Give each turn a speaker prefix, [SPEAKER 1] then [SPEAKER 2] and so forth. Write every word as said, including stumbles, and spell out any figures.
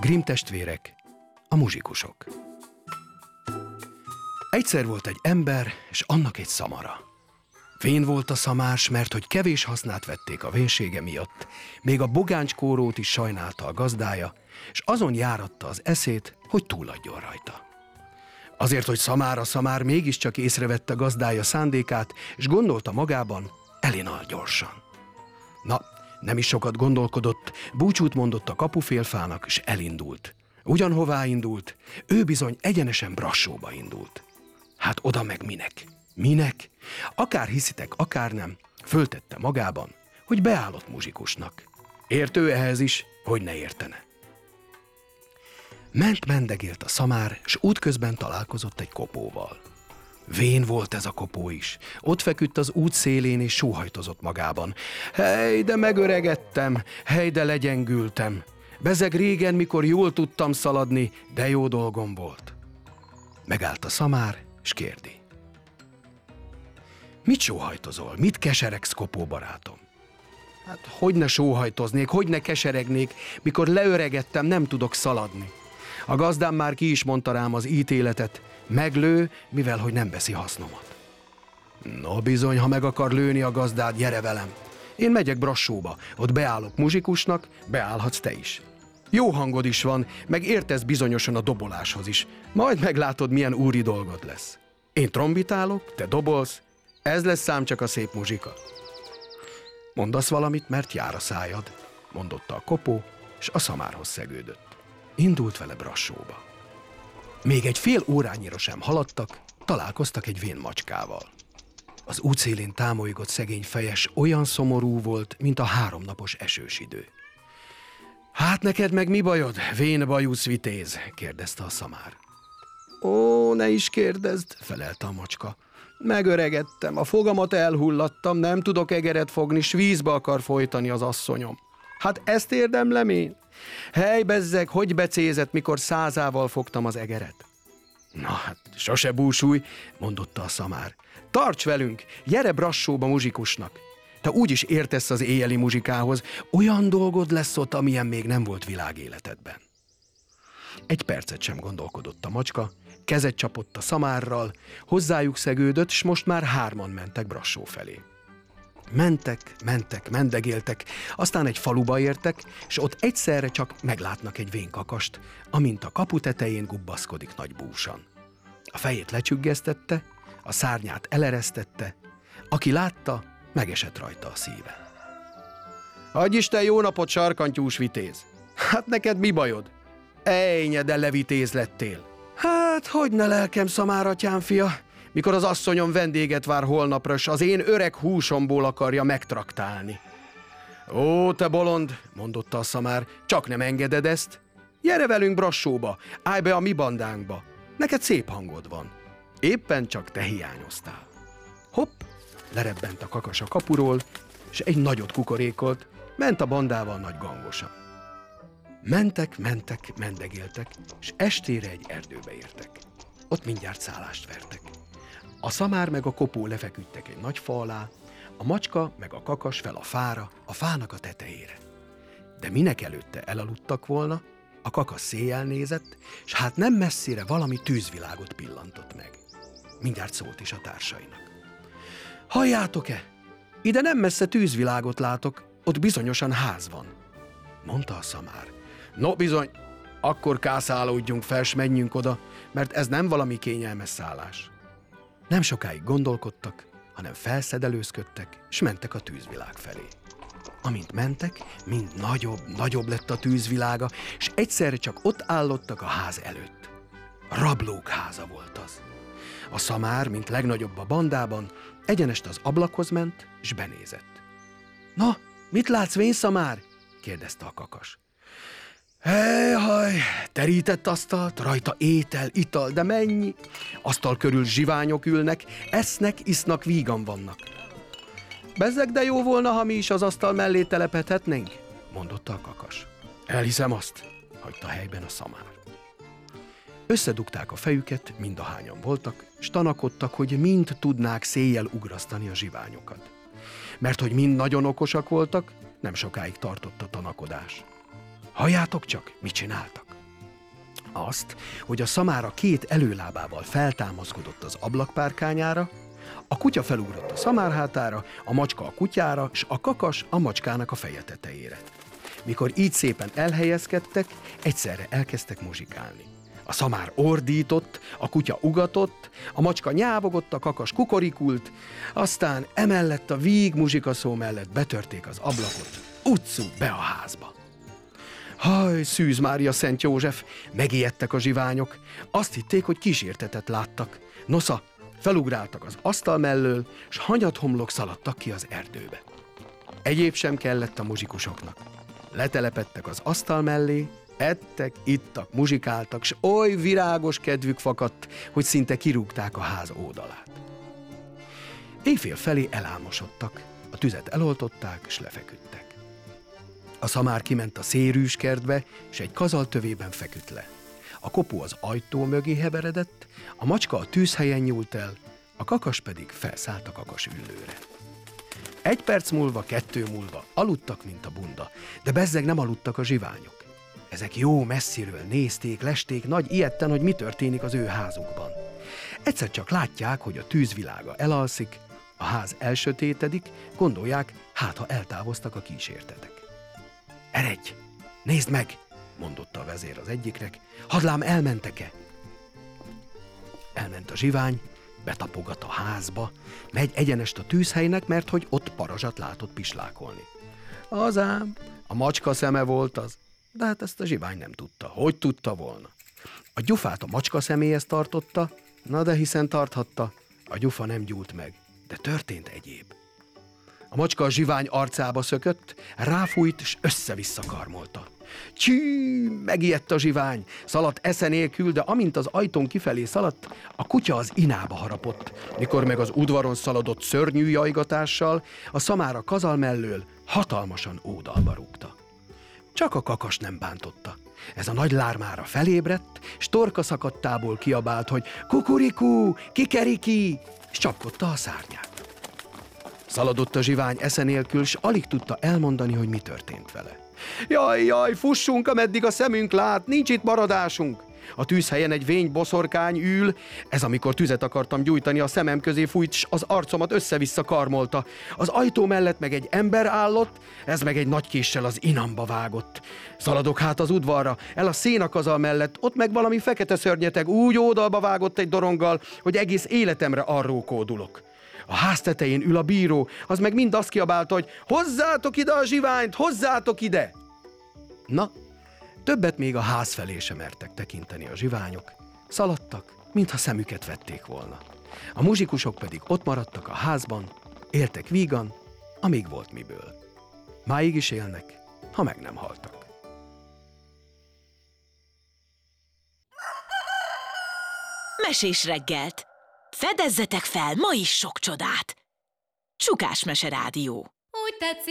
[SPEAKER 1] Grimm testvérek, a muzsikusok. Egyszer volt egy ember, és annak egy szamara. Vén volt a szamár, mert hogy kevés hasznát vették a vénsége miatt, még a bogáncskórót is sajnálta a gazdája, és azon járatta az eszét, hogy túladjon rajta. Azért, hogy szamára szamár mégiscsak észrevette a gazdája szándékát, és gondolta magában, elinal gyorsan. Na, nem is sokat gondolkodott, búcsút mondott a kapufélfának, és elindult. Ugyanhová indult, ő bizony egyenesen Brassóba indult. Hát oda meg minek? Minek? Akár hiszitek, akár nem, föltette magában, hogy beállott muzsikusnak. Ért ő ehhez is, hogy ne értene. Ment mendegélt a szamár, s útközben találkozott egy kopóval. Vén volt ez a kopó is. Ott feküdt az út szélén, és sóhajtozott magában. Hely, de megöregedtem, hely, de legyengültem. Bezeg régen, mikor jól tudtam szaladni, de jó dolgom volt. Megállt a szamár, és kérdi. Mit sóhajtozol? Mit keseregsz, kopó barátom? Hát, hogy ne sóhajtoznék, hogy ne keseregnék, mikor leöregettem, nem tudok szaladni. A gazdám már ki is mondta rám az ítéletet, meglő, mivel hogy nem veszi hasznomat. No bizony, ha meg akar lőni a gazdád, gyere velem. Én megyek Brassóba, ott beállok muzsikusnak, beállhatsz te is. Jó hangod is van, meg értesz bizonyosan a doboláshoz is. Majd meglátod, milyen úri dolgod lesz. Én trombitálok, te dobolsz, ez lesz szám csak a szép muzsika. Mondasz valamit, mert jár a szájad, mondotta a kopó, és a szamárhoz szegődött. Indult vele Brassóba. Még egy fél órányira sem haladtak, találkoztak egy vén macskával. Az útszélén támolygott szegény fejes olyan szomorú volt, mint a háromnapos esős idő. Hát neked meg mi bajod, vén bajusz vitéz? Kérdezte a szamár. Ó, ne is kérdezd, felelte a macska. Megöregedtem, a fogamat elhullattam, nem tudok egeret fogni, s vízbe akar folytani az asszonyom. Hát ezt érdemlem én? Hely, bezzeg, hogy becézett, mikor százával fogtam az egeret? Na hát, sose búsulj, mondotta a szamár. Tarts velünk, gyere Brassóba muzsikusnak. Te úgyis értesz az éjjeli muzsikához, olyan dolgod lesz ott, amilyen még nem volt világéletedben. Egy percet sem gondolkodott a macska, kezet csapott a szamárral, hozzájuk szegődött, s most már hárman mentek Brassó felé. Mentek, mentek, mendegéltek, aztán egy faluba értek, és ott egyszerre csak meglátnak egy vénkakast, amint a kapu tetején gubbaszkodik nagy búsan. A fejét lecsüggesztette, a szárnyát eleresztette, aki látta, megesett rajta a szíve. Adj Isten jó napot, sarkantyús vitéz! Hát neked mi bajod? Ejnye, de levitéz lettél! Hát, hogy ne lelkem, szamáratyám fia, mikor az asszonyom vendéget vár holnapra, s az én öreg húsomból akarja megtraktálni. Ó, te bolond, mondotta a szamár, csak nem engeded ezt? Gyere velünk Brassóba, állj be a mi bandánkba, neked szép hangod van. Éppen csak te hiányoztál. Hopp, lerebbent a kakas a kapuról, és egy nagyot kukorékolt, ment a bandával nagy gangosan. Mentek, mentek, mendegéltek, és estére egy erdőbe értek. Ott mindjárt szállást vertek. A szamár meg a kopó lefeküdtek egy nagy fa alá, a macska meg a kakas fel a fára, a fának a tetejére. De minek előtte elaludtak volna, a kakas széjjel nézett, s hát nem messzire valami tűzvilágot pillantott meg. Mindjárt szólt is a társainak. Halljátok-e? Ide nem messze tűzvilágot látok, ott bizonyosan ház van, mondta a szamár. No bizony, akkor kászálódjunk fel, s menjünk oda, mert ez nem valami kényelmes szállás. Nem sokáig gondolkodtak, hanem felszedelőzködtek, s mentek a tűzvilág felé. Amint mentek, mind nagyobb, nagyobb lett a tűzvilága, és egyszerre csak ott állottak a ház előtt. A rablók háza volt az. A szamár, mint legnagyobb a bandában, egyenest az ablakhoz ment, és benézett. Na, mit látsz, vén szamár? kérdezte a kakas. Hely-haj, terített asztalt, rajta étel, ital, de mennyi? Asztal körül zsiványok ülnek, esznek, isznak, vígan vannak. Bezzeg, de jó volna, ha mi is az asztal mellé telepedhetnénk, mondotta a kakas. Elhiszem azt, hagyta helyben a szamár. Összedugták a fejüket, mindahányan voltak, s tanakodtak, hogy mind tudnák széjjel ugrasztani a zsiványokat. Mert hogy mind nagyon okosak voltak, nem sokáig tartott a tanakodás. Halljátok csak, mit csináltak? Azt, hogy a szamára két előlábával feltámaszkodott az ablakpárkányára, a kutya felugrott a szamár hátára, a macska a kutyára, s a kakas a macskának a feje tetejére. Mikor így szépen elhelyezkedtek, egyszerre elkezdtek muzsikálni. A szamár ordított, a kutya ugatott, a macska nyávogott, a kakas kukorikult, aztán emellett a víg muzsikaszó mellett betörték az ablakot, utcú be a házba. Haj, Szűz Mária Szent József, megijedtek a zsiványok, azt hitték, hogy kísértetet láttak. Nosza, felugráltak az asztal mellől, s hanyathomlok szaladtak ki az erdőbe. Egyéb sem kellett a muzsikusoknak. Letelepedtek az asztal mellé, ettek, ittak, muzsikáltak, s oly virágos kedvük fakadt, hogy szinte kirúgták a ház ódalát. Éjfél felé elálmosodtak, a tüzet eloltották, s lefeküdtek. A szamár kiment a szérűs kertbe, s egy kazal tövében feküdt le. A kopu az ajtó mögé heveredett, a macska a tűzhelyen nyúlt el, a kakas pedig felszállt a kakas üllőre. Egy perc múlva, kettő múlva aludtak, mint a bunda, de bezzeg nem aludtak a zsiványok. Ezek jó messziről nézték, lesték nagy ijedten, hogy mi történik az ő házukban. Egyszer csak látják, hogy a tűzvilága elalszik, a ház elsötétedik, gondolják, hát ha eltávoztak a kísértetek. Eredj, nézd meg, mondotta a vezér az egyiknek, hadlám elmentek-e? Elment a zsivány, betapogat a házba, megy egyenest a tűzhelynek, mert hogy ott parazsat látott pislákolni. Az ám, a macska szeme volt az, de hát ezt a zsivány nem tudta. Hogy tudta volna? A gyufát a macska személyhez tartotta, na de hiszen tarthatta, a gyufa nem gyúlt meg, de történt egyéb. A macska a zsivány arcába szökött, ráfújt, s össze-vissza karmolta. Csű, megijedt a zsivány, szaladt esze nélkül, de amint az ajtón kifelé szaladt, a kutya az inába harapott, mikor meg az udvaron szaladott szörnyű jajgatással, a szamára kazal mellől hatalmasan ódalba rúgta. Csak a kakas nem bántotta. Ez a nagy lármára felébredt, s torka szakadtából kiabált, hogy kukurikú, kikeriki, s csapkodta a szárnyát. Szaladott a zsivány esze nélkül, s alig tudta elmondani, hogy mi történt vele. Jaj, jaj, fussunk, ameddig a szemünk lát, nincs itt maradásunk. A tűzhelyen egy vény boszorkány ül, ez amikor tüzet akartam gyújtani, a szemem közé fújt, s az arcomat össze-vissza karmolta. Az ajtó mellett meg egy ember állott, ez meg egy nagy késsel az inamba vágott. Szaladok hát az udvarra, el a szénakazal mellett, ott meg valami fekete szörnyeteg úgy ódalba vágott egy doronggal, hogy egész életemre arról kódulok. A ház tetején ül a bíró, az meg mind azt kiabálta, hogy hozzátok ide a zsiványt, hozzátok ide! Na, többet még a ház felé sem mertek tekinteni a zsiványok. Szaladtak, mintha szemüket vették volna. A muzsikusok pedig ott maradtak a házban, éltek vígan, amíg volt miből. Máig is élnek, ha meg nem haltak.
[SPEAKER 2] Mesés reggelt! Fedezzetek fel ma is sok csodát! Csukás Mese Rádió.
[SPEAKER 3] Úgy tetszik.